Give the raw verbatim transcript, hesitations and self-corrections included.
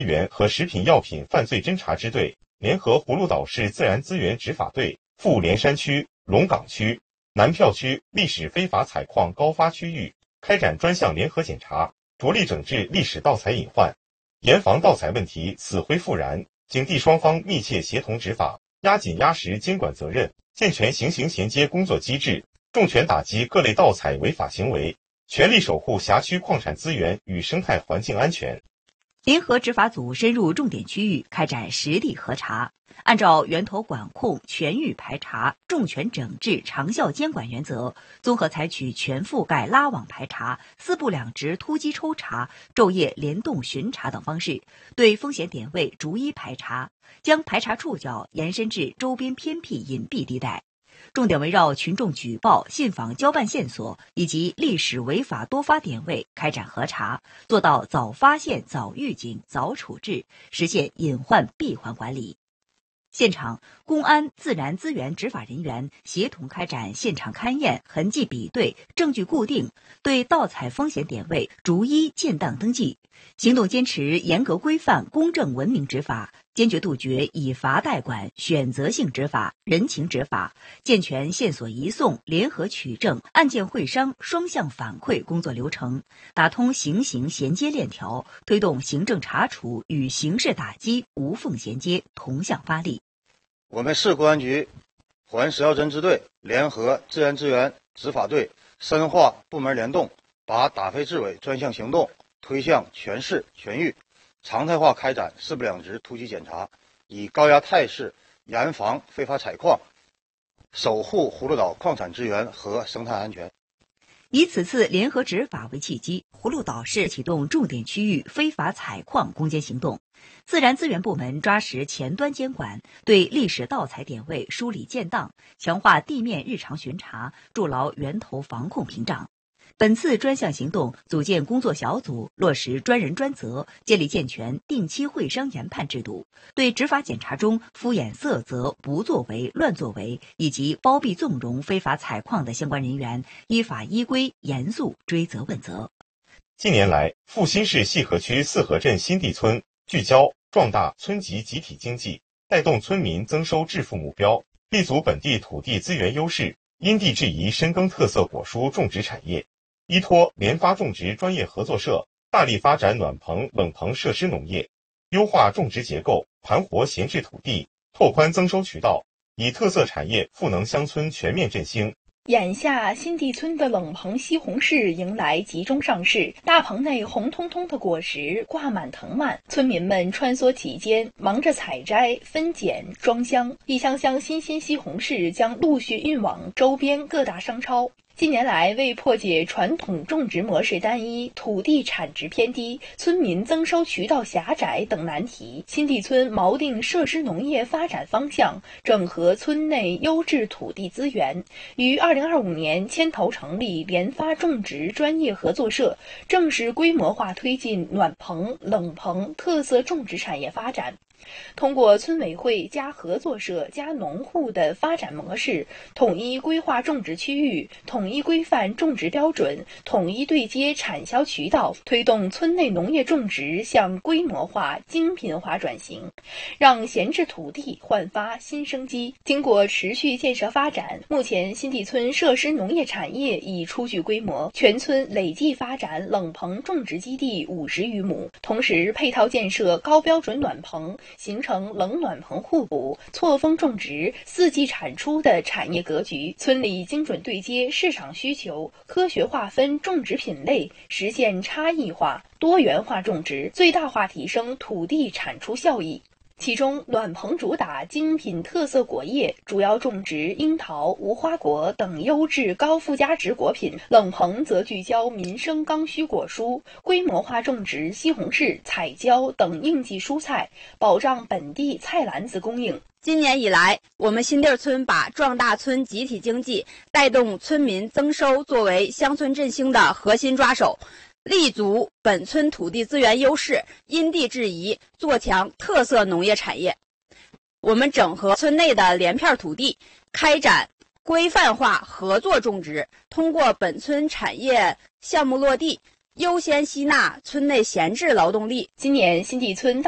源和食品药品犯罪侦查支队联合葫芦岛市自然资源执法队、富连山区、龙岗区、南票区历史非法采矿高发区域开展专项联合检查，着力整治历史盗采隐患，严防盗采问题死灰复燃。警地双方密切协同执法，压紧压实监管责任，健全行刑衔接工作机制，重拳打击各类盗采违法行为，全力守护辖区矿产资源与生态环境安全。 联合执法组深入重点区域开展实地核查，按照源头管控、全域排查、重拳整治、长效监管原则，综合采取全覆盖拉网排查、四部两值突击抽查、昼夜联动巡查等方式，对风险点位逐一排查，将排查触角延伸至周边偏僻隐蔽地带。重点围绕群众举报、信访交办线索以及历史违法多发点位开展核查，做到早发现、早预警、早处置，实现隐患闭环管理。现场，公安、自然资源执法人员协同开展现场勘验、痕迹比对、证据固定，对盗采风险点位逐一建档登记，行动坚持严格规范、公正文明执法，坚决杜绝以罚代管、选择性执法、人情执法，健全线索移送、联合取证、案件会商、双向反馈工作流程，打通行刑衔接链条，推动行政查处与刑事打击无缝衔接、同向发力。 我们市公安局环食药侦支队联合自然资源执法队深化部门联动，把打非治伪专项行动推向全市全域，常态化开展四不两值突击检查，以高压态势严防非法采矿，守护葫芦岛矿产资源和生态安全。 以此次联合执法为契机，葫芦岛市启动重点区域非法采矿攻坚行动。自然资源部门抓实前端监管，对历史盗采点位梳理建档，强化地面日常巡查，筑牢源头防控屏障。本次专项行动组建工作小组，落实专人专责，建立健全定期会商研判制度，对执法检查中敷衍塞责、不作为、乱作为以及包庇纵容非法采矿的相关人员，依法依规严肃追责问责。 近年来，阜新市西河区四河镇新地村聚焦壮大村级集体经济，带动村民增收致富目标，立足本地土地资源优势，因地制宜深耕特色果蔬种植产业。依托联发种植专业合作社，大力发展暖棚、冷棚设施农业，优化种植结构，盘活闲置土地，拓宽增收渠道，以特色产业赋能乡村全面振兴。 眼下，新地村的冷棚西红柿迎来集中上市，大棚内红彤彤的果实挂满藤蔓，村民们穿梭其间，忙着采摘、分拣、装箱，一箱箱新鲜西红柿将陆续运往周边各大商超。近年来，为破解传统种植模式单一、土地产值偏低、村民增收渠道狭窄等难题，新地村锚定设施农业发展方向，整合村内优质土地资源，于二零二五年牵头成立联发种植专业合作社，正式规模化推进暖棚、冷棚特色种植产业发展。通过村委会加合作社加农户的发展模式，统一规划种植区域，统一规范种植标准，统一对接产销渠道，推动村内农业种植向规模化、精品化转型，让闲置土地焕发新生机。经过持续建设发展，目前新地村设施农业产业已初具规模，全村累计发展冷棚种植基地五十余亩，同时配套建设高标准暖棚，形成冷暖棚互补、错峰种植、四季产出的产业格局。村里精准对接市场需求，科学划分种植品类，实现差异化、多元化种植，最大化提升土地产出效益。其中，暖棚主打精品特色果业，主要种植樱桃、无花果等优质高附加值果品；冷棚则聚焦民生刚需果蔬，规模化种植西红柿、彩椒等应季蔬菜，保障本地菜篮子供应。 今年以来，我们新地村把壮大村集体经济、带动村民增收作为乡村振兴的核心抓手，立足本村土地资源优势，因地制宜做强特色农业产业。我们整合村内的连片土地，开展规范化合作种植，通过本村产业项目落地，优先吸纳村内闲置劳动力。 今年新地村